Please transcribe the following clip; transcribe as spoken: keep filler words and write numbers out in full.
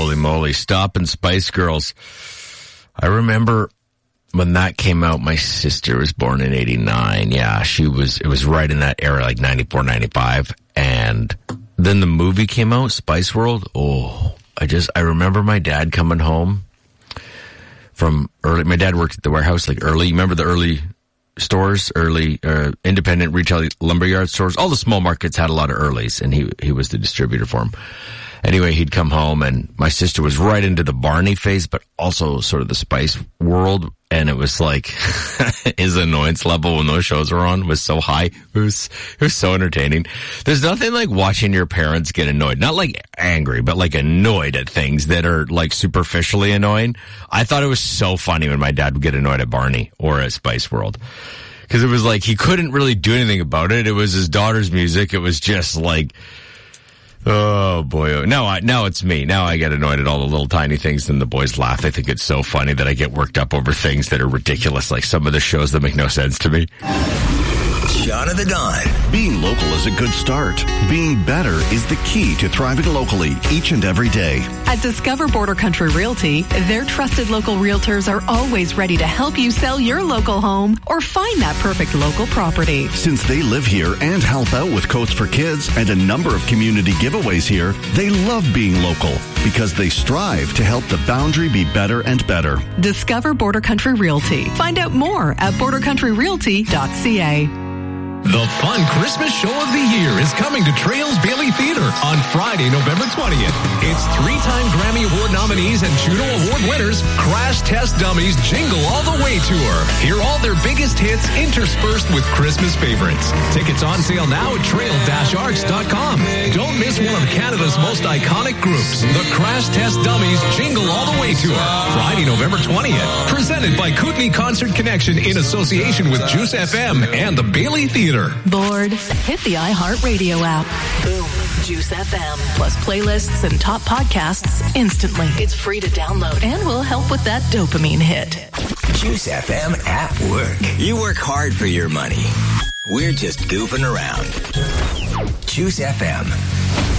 Holy moly. Stoppin' Spice Girls. I remember when that came out, my sister was born in eighty-nine. Yeah, she was, it was right in that era, like ninety-four, ninety-five. And then the movie came out, Spice World. Oh, I just, I remember my dad coming home from early, my dad worked at the warehouse, like early, you remember the early stores, early, uh, independent retail lumberyard stores? All the small markets had a lot of earlies, and he, he was the distributor for them. Anyway, he'd come home, and my sister was right into the Barney phase, but also sort of the Spice World. And it was like, his annoyance level when those shows were on was so high. It was, it was so entertaining. There's nothing like watching your parents get annoyed. Not like angry, but like annoyed at things that are like superficially annoying. I thought it was so funny when my dad would get annoyed at Barney or at Spice World. Cause it was like, he couldn't really do anything about it. It was his daughter's music. It was just like, oh boy. Now I, now it's me. Now I get annoyed at all the little tiny things and the boys laugh. They think it's so funny that I get worked up over things that are ridiculous, like some of the shows that make no sense to me. John of the Dawn. Being local is a good start. Being better is the key to thriving locally each and every day. At Discover Border Country Realty, their trusted local realtors are always ready to help you sell your local home or find that perfect local property. Since they live here and help out with Coats for Kids and a number of community giveaways here, they love being local because they strive to help the boundary be better and better. Discover Border Country Realty. Find out more at border country realty dot c a. The fun Christmas show of the year is coming to Trails Bailey Theater on Friday, November twentieth. It's three-time Grammy Award nominees and Juno Award winners, Crash Test Dummies Jingle All the Way Tour. Hear all their biggest hits interspersed with Christmas favorites. Tickets on sale now at trail dash arts dot com. Don't miss one of Canada's most iconic groups, the Crash Test Dummies Jingle All the Way Tour. Friday, November twentieth. Presented by Kootenai Concert Connection in association with Juice F M and the Bailey Theater. Bored? Hit the iHeartRadio app. Boom. Juice F M. Plus playlists and top podcasts instantly. It's free to download and will help with that dopamine hit. Juice F M at work. You work hard for your money. We're just goofing around. Juice F M.